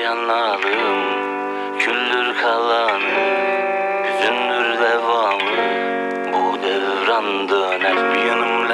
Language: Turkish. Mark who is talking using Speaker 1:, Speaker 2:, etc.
Speaker 1: yaşanalım, küldür kalanı, hüzündür devamı. Bu devran döner, bir yanım